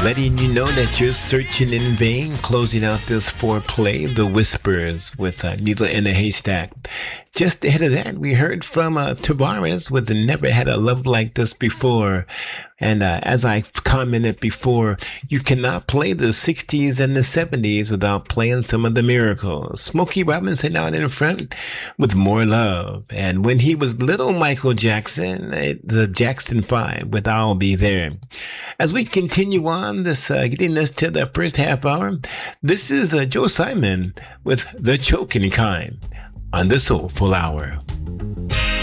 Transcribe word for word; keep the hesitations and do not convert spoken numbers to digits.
letting you know that you're searching in vain. Closing out this foreplay, The Whispers with uh, Needle in a Haystack. Just ahead of that, we heard from uh, Tavares with Never Had a Love Like This Before. And uh, as I commented before, you cannot play the sixties and the seventies without playing some of the Miracles. Smokey Robinson out in front with More Love. And when he was little Michael Jackson, uh, the Jackson five with I'll Be There. As we continue on, this uh, getting us to the first half hour, this is uh, Joe Simon with The Choking Kind on the Soulful Hour.